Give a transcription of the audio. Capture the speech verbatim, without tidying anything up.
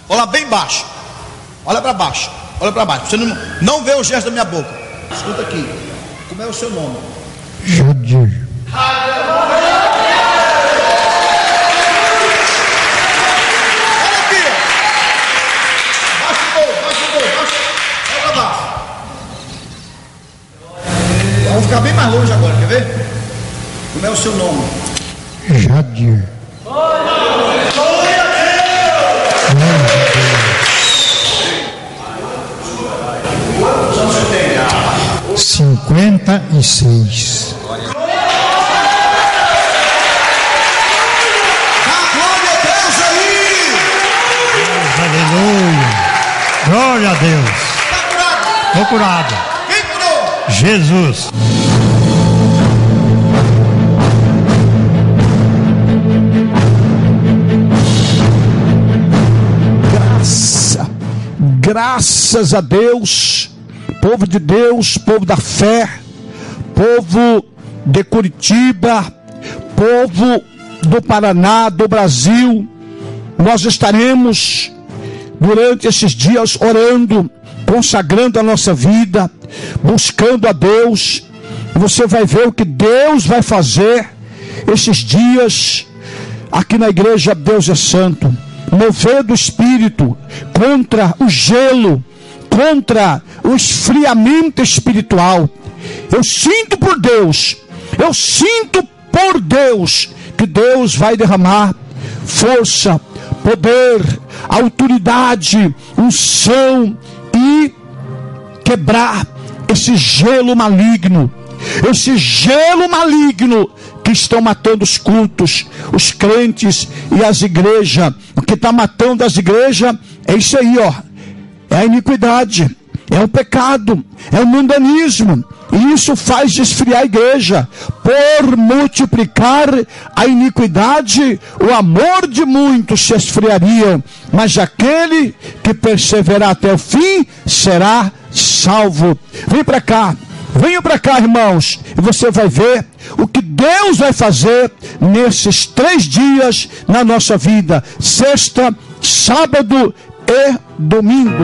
Olha bem baixo. Olha para baixo. Olha para baixo. Você não, não vê o gesto da minha boca. Escuta aqui. Como é o seu nome? Jadir. Olha aqui. Baixa o gol, baixa o gol, baixa. Olha para baixo. Vamos ficar bem mais longe agora, quer ver? Como é o seu nome? Jadir. Cinquenta e seis. Glória a Deus aí! Aleluia. Glória a Deus. Está curado? Estou curado. Quem curou? Jesus. Graça, graças a Deus, povo de Deus, povo da fé, povo de Curitiba, povo do Paraná, do Brasil. Nós estaremos durante esses dias orando, consagrando a nossa vida, buscando a Deus. Você vai ver o que Deus vai fazer esses dias aqui na igreja Deus é Santo. Mover do Espírito contra o gelo, contra o esfriamento espiritual. Eu sinto por Deus, eu sinto por Deus que Deus vai derramar força, poder, autoridade, unção e quebrar esse gelo maligno, esse gelo maligno que estão matando os cultos, os crentes e as igrejas. O que está matando as igrejas é isso aí, ó. É a iniquidade, é o pecado, é o mundanismo. E isso faz esfriar a igreja. Por multiplicar a iniquidade, o amor de muitos se esfriaria, mas aquele que perseverar até o fim será salvo. Vem para cá. Venha para cá, irmãos, e você vai ver o que Deus vai fazer nesses três dias na nossa vida: sexta, sábado e domingo.